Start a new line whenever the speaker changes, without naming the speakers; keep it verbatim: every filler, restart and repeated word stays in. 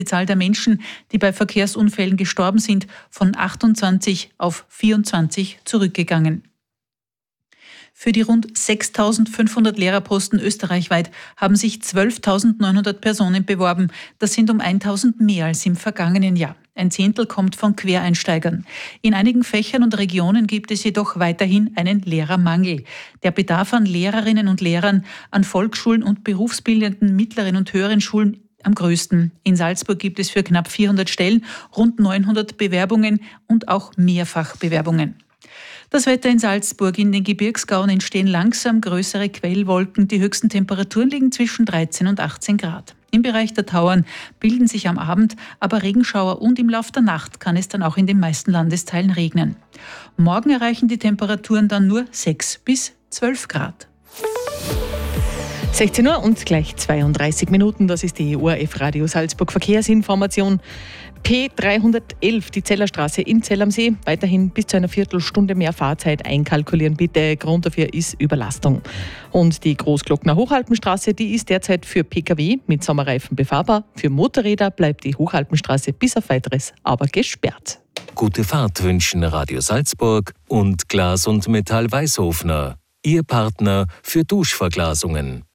die Zahl der Menschen, die bei Verkehrsunfällen gestorben sind, von achtundzwanzig auf vierundzwanzig zurückgegangen. Für die rund sechstausendfünfhundert Lehrerposten österreichweit haben sich zwölftausendneunhundert Personen beworben. Das sind um tausend mehr als im vergangenen Jahr. Ein Zehntel kommt von Quereinsteigern. In einigen Fächern und Regionen gibt es jedoch weiterhin einen Lehrermangel. Der Bedarf an Lehrerinnen und Lehrern an Volksschulen und berufsbildenden mittleren und höheren Schulen am größten. In Salzburg gibt es für knapp vierhundert Stellen rund neunhundert Bewerbungen und auch Mehrfachbewerbungen. Das Wetter in Salzburg. In den Gebirgsgauen entstehen langsam größere Quellwolken. Die höchsten Temperaturen liegen zwischen dreizehn und achtzehn Grad. Im Bereich der Tauern bilden sich am Abend aber Regenschauer und im Lauf der Nacht kann es dann auch in den meisten Landesteilen regnen. Morgen erreichen die Temperaturen dann nur sechs bis zwölf Grad.
sechzehn Uhr und gleich zweiunddreißig Minuten, das ist die O R F Radio Salzburg Verkehrsinformation. P dreihundertelf, die Zellerstraße in Zell am See, weiterhin bis zu einer Viertelstunde mehr Fahrzeit einkalkulieren bitte. Grund dafür ist Überlastung. Und die Großglockner Hochalpenstraße, die ist derzeit für Pkw mit Sommerreifen befahrbar. Für Motorräder bleibt die Hochalpenstraße bis auf Weiteres aber gesperrt.
Gute Fahrt wünschen Radio Salzburg und Glas und Metall Weißhofner, Ihr Partner für Duschverglasungen.